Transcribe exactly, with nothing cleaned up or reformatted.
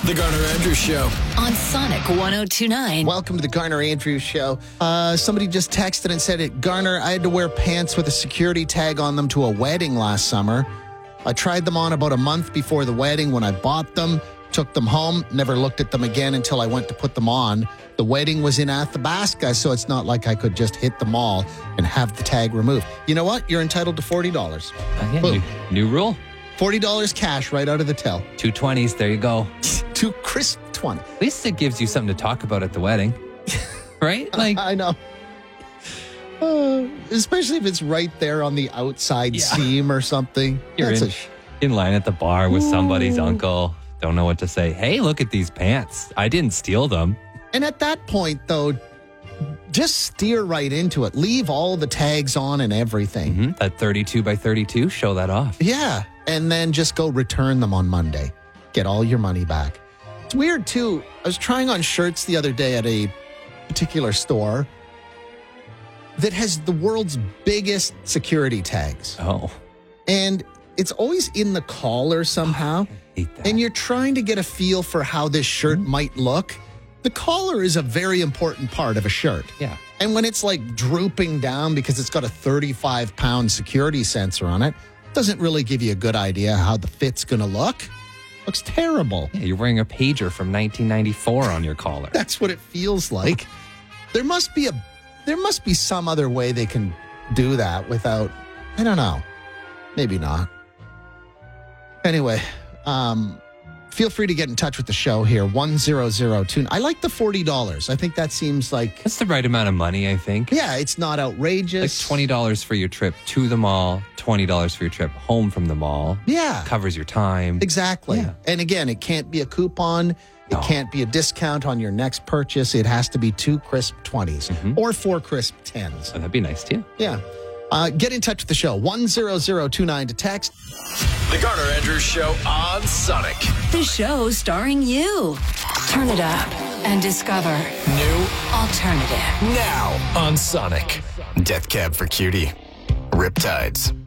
The Garner Andrews Show on Sonic one oh two point nine. Welcome to the Garner Andrews Show. Uh, somebody just texted and said, it, Garner, I had to wear pants with a security tag on them to a wedding last summer. I tried them on about a month before the wedding when I bought them, took them home, never looked at them again until I went to put them on. The wedding was in Athabasca, so it's not like I could just hit the mall and have the tag removed. You know what? You're entitled to forty dollars. Uh, yeah, new, new rule. forty dollars cash right out of the till. Two twenties, there you go. Two crisp twenty. At least it gives you something to talk about at the wedding. Right? Like I know. Uh, especially if it's right there on the outside Yeah. seam or something. You're That's in, a sh- in line at the bar with somebody's Ooh. uncle. Don't know what to say. Hey, look at these pants. I didn't steal them. And at that point, though, just steer right into it. Leave all the tags on and everything. Mm-hmm. That thirty-two by thirty-two, show that off. Yeah. And then just go return them on Monday. Get all your money back. It's weird, too. I was trying on shirts the other day at a particular store that has the world's biggest security tags. Oh, And it's always in the collar somehow. I hate that. And you're trying to get a feel for how this shirt might look. The collar is a very important part of a shirt. Yeah. And when it's like drooping down because it's got a thirty-five pound security sensor on it, doesn't really give you a good idea how the fit's going to look. Looks terrible. Yeah, you're wearing a pager from nineteen ninety-four on your collar. That's what it feels like. There must be a there must be some other way they can do that without, I don't know. Maybe not. Anyway, um feel free to get in touch with the show here, one zero zero two. I like the forty dollars. I think that seems like, That's the right amount of money, I think. yeah, it's not Like outrageous. twenty dollars for your trip to the mall, twenty dollars for your trip home from the mall. Yeah, Covers your time. exactly. Yeah. And again, it can't be a coupon. It No. can't be a discount on your next purchase. It has to be two crisp twenties Mm-hmm. or four crisp tens. Oh, that'd be nice too. Yeah. Uh, get in touch with the show, one zero zero two nine to text. The Garner Andrews Show on Sonic. The show starring you. Turn it up and discover New alternative. now on Sonic. Death Cab for Cutie. Riptides.